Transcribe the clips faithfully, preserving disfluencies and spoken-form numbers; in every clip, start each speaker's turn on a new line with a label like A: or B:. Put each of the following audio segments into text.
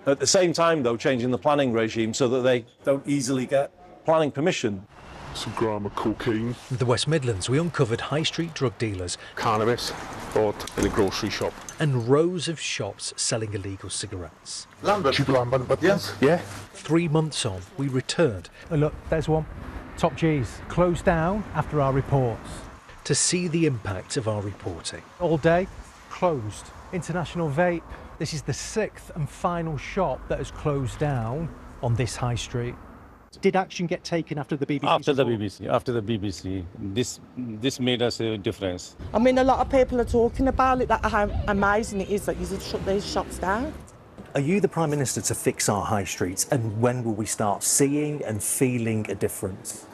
A: At the same time, though, changing the planning regime so that they don't easily get planning permission.
B: Some gram of cocaine.
C: In the West Midlands, we uncovered high street drug dealers.
B: Cannabis bought in a grocery shop.
C: And rows of shops selling illegal cigarettes.
B: Lambert. Cheap Lambert, but
A: yes.
B: Yeah.
C: Three months on, we returned.
D: Oh, look, there's one. Top G's. Closed down after our reports.
C: To see the impact of our reporting.
D: All day, closed. International Vape. This is the sixth and final shop that has closed down on this high street. Did action get taken after the B B C?
E: After the
D: report?
E: B B C, after the B B C, this this made us a difference.
F: I mean, a lot of people are talking about it, that how amazing it is that you should shut these shops down.
G: Are you the Prime Minister to fix our high streets, and when will we start seeing and feeling a difference?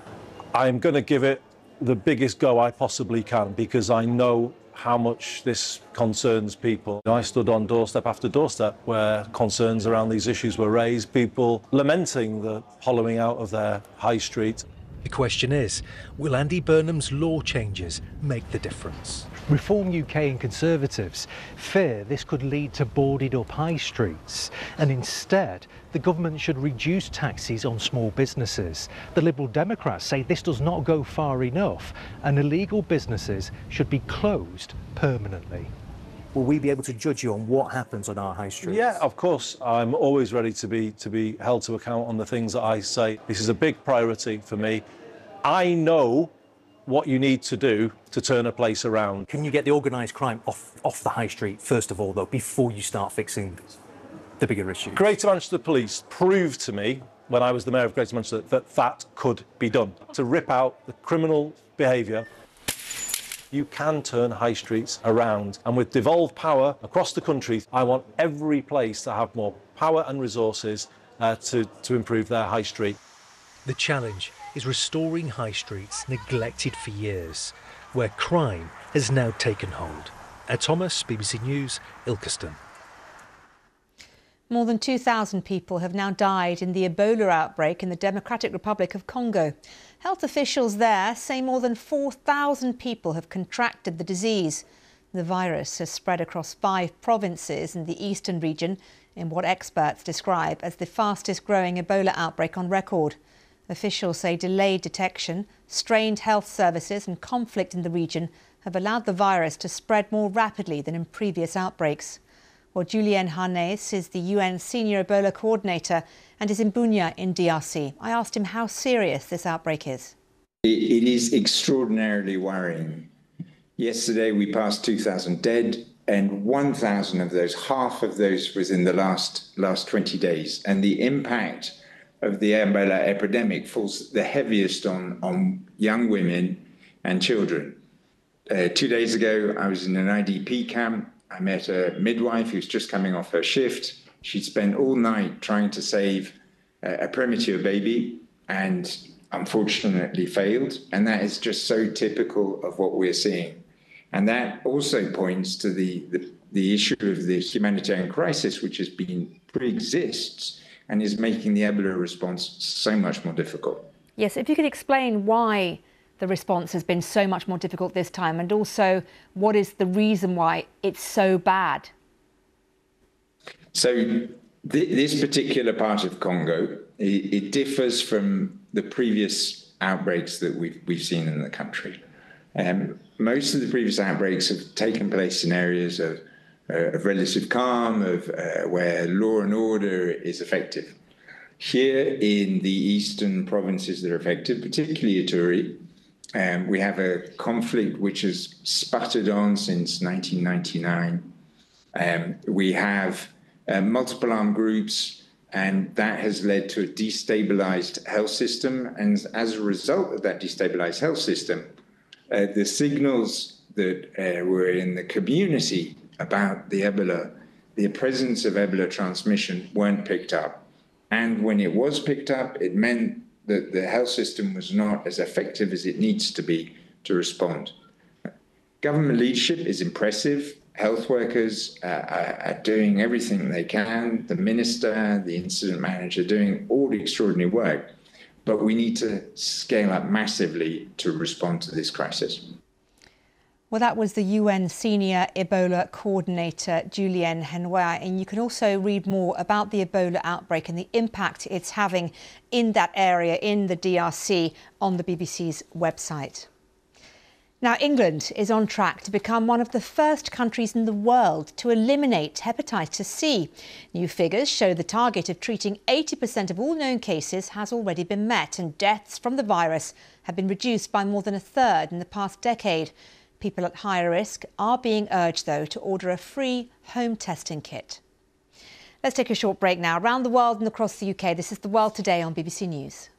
A: I'm going to give it the biggest go I possibly can because I know how much this concerns people. I stood on doorstep after doorstep where concerns around these issues were raised, people lamenting the hollowing out of their high street.
C: The question is, will Andy Burnham's law changes make the difference?
D: Reform U K and Conservatives fear this could lead to boarded up high streets, and instead the government should reduce taxes on small businesses. The Liberal Democrats say this does not go far enough and illegal businesses should be closed permanently.
G: Will we be able to judge you on what happens on our high streets?
A: Yeah, of course. I'm always ready to be to be held to account on the things that I say. This is a big priority for me. I know what you need to do to turn a place around.
G: Can you get the organised crime off, off the high street, first of all, though, before you start fixing the bigger issues?
A: Greater Manchester Police proved to me, when I was the Mayor of Greater Manchester, that that could be done. To rip out the criminal behaviour, you can turn high streets around. And with devolved power across the country, I want every place to have more power and resources uh, to, to improve their high street.
C: The challenge is restoring high streets neglected for years, where crime has now taken hold. Ed Thomas, B B C News, Ilkeston.
H: More than two thousand people have now died in the Ebola outbreak in the Democratic Republic of Congo. Health officials there say more than four thousand people have contracted the disease. The virus has spread across five provinces in the eastern region in what experts describe as the fastest growing Ebola outbreak on record. Officials say delayed detection, strained health services and conflict in the region have allowed the virus to spread more rapidly than in previous outbreaks. Well, Julien Harnais is the U N Senior Ebola Coordinator and is in Bunia in D R C. I asked him how serious this outbreak is.
I: It is extraordinarily worrying. Yesterday we passed two thousand dead, and one thousand of those, half of those was in the last, last twenty days. And the impact of the Ebola epidemic falls the heaviest on, on young women and children. Uh, two days ago, I was in an I D P camp. I met a midwife who's just coming off her shift. She'd spent all night trying to save a, a premature baby and unfortunately failed. And that is just so typical of what we're seeing. And that also points to the, the, the issue of the humanitarian crisis, which has been pre-exists and is making the Ebola response so much more difficult.
H: Yes, if you could explain why the response has been so much more difficult this time, and also what is the reason why it's so bad?
I: So th this particular part of Congo, it, it differs from the previous outbreaks that we've, we've seen in the country. Um, most of the previous outbreaks have taken place in areas of Uh, of relative calm, of uh, where law and order is effective. Here in the eastern provinces that are affected, particularly Ituri, um, we have a conflict which has sputtered on since nineteen ninety-nine. Um, we have uh, multiple armed groups, and that has led to a destabilized health system. And as a result of that destabilized health system, uh, the signals that uh, were in the community about the Ebola, the presence of Ebola transmission weren't picked up. And when it was picked up, it meant that the health system was not as effective as it needs to be to respond. Government leadership is impressive. Health workers uh, are, are doing everything they can. The minister, the incident manager, doing all extraordinary work. But we need to scale up massively to respond to this crisis.
H: Well, that was the U N Senior Ebola Coordinator, Julien Henry, and you can also read more about the Ebola outbreak and the impact it's having in that area, in the D R C, on the B B C's website. Now, England is on track to become one of the first countries in the world to eliminate hepatitis C. New figures show the target of treating eighty percent of all known cases has already been met, and deaths from the virus have been reduced by more than a third in the past decade. People at higher risk are being urged, though, to order a free home testing kit. Let's take a short break now. Around the world and across the U K, this is The World Today on B B C News.